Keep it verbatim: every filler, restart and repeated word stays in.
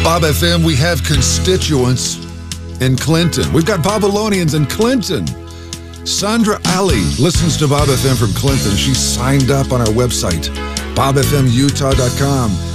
Bob F M, we have constituents in Clinton. We've got Babylonians in Clinton. Sandra Ali listens to Bob F M from Clinton. She's signed up on our website, bob f m utah dot com.